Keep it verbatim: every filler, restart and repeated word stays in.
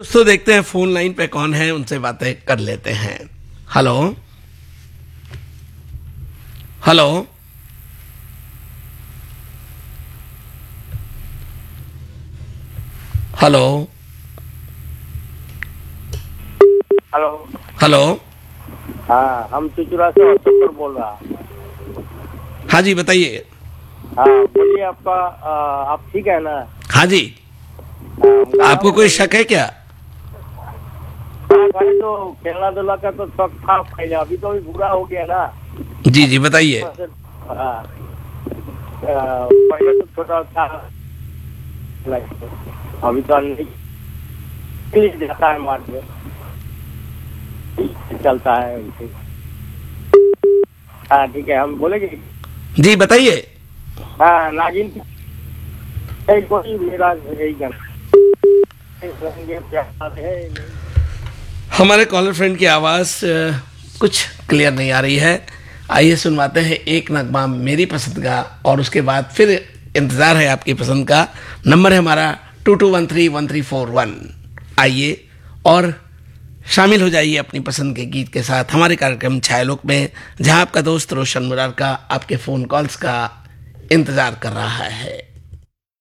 दोस्तों देखते हैं फोन लाइन पे कौन है, उनसे बातें कर लेते हैं। Hello hello hello hello. Hello हाँ, हम चुचुरा से अशोक बोल रहा। हाँ जी बताइए। हाँ बोलिए, आपका आ, आप ठीक है ना? हाँ जी, आ, आपको कोई शक है क्या? भाई तो खेलना धुला का तो शौक था पहले, अभी तो अभी बुरा हो गया ना। जी जी बताइए। हाँ, आ, पहले तो छोटा था, अभी तो नहीं जाता है मार्च में, चलता है वैसे। हाँ ठीक है, हम बोलेंगे। जी बताइए। हाँ नागिन कोई मेरा यही गाना है। हमारे कॉलर फ्रेंड की आवाज़ अ, कुछ क्लियर नहीं आ रही है। आइए सुनवाते हैं एक नगमा मेरी पसंद का, और उसके बाद फिर इंतज़ार है आपकी पसंद का। नंबर है हमारा to to one three one three four one. आइए और शामिल हो जाइए अपनी पसंद के गीत के साथ हमारे कार्यक्रम छायालोक में, जहां आपका दोस्त रोशन मुरार का आपके फ़ोन कॉल्स का इंतज़ार कर रहा है।